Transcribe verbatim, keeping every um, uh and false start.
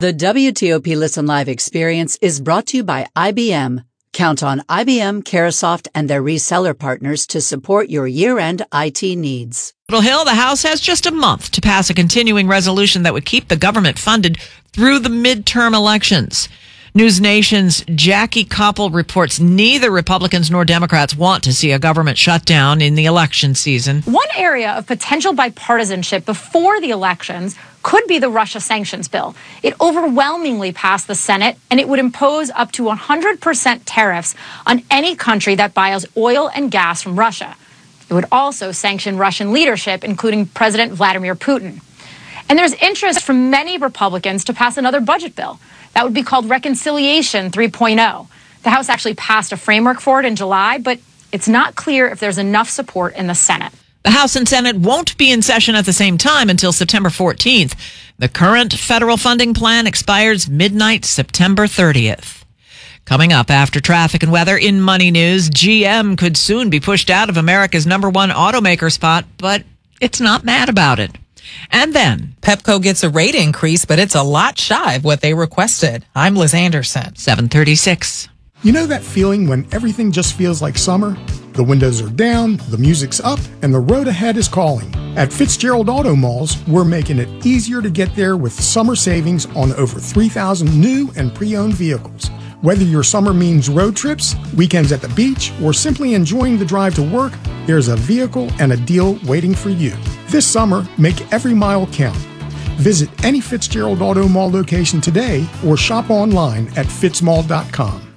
The W T O P Listen Live experience is brought to you by I B M. Count on I B M, Carahsoft, and their reseller partners to support your year-end I T needs. Capitol Hill, the House has just a month to pass a continuing resolution that would keep the government funded through the midterm elections. News Nation's Jackie Koppel reports neither Republicans nor Democrats want to see a government shutdown in the election season. One area of potential bipartisanship before the elections could be the Russia sanctions bill. It overwhelmingly passed the Senate, and it would impose up to one hundred percent tariffs on any country that buys oil and gas from Russia. It would also sanction Russian leadership, including President Vladimir Putin. And there's interest from many Republicans to pass another budget bill. That would be called Reconciliation three point oh. The House actually passed a framework for it in July, but it's not clear if there's enough support in the Senate. The House and Senate won't be in session at the same time until September fourteenth. The current federal funding plan expires midnight September thirtieth. Coming up after traffic and weather in Money News, G M could soon be pushed out of America's number one automaker spot, but it's not mad about it. And then Pepco gets a rate increase, but it's a lot shy of what they requested. I'm Liz Anderson. seven thirty-six. You know that feeling when everything just feels like summer? The windows are down, the music's up, and the road ahead is calling. At Fitzgerald Auto Malls, we're making it easier to get there with summer savings on over three thousand new and pre-owned vehicles. Whether your summer means road trips, weekends at the beach, or simply enjoying the drive to work, there's a vehicle and a deal waiting for you. This summer, make every mile count. Visit any Fitzgerald Auto Mall location today or shop online at fitzmall dot com.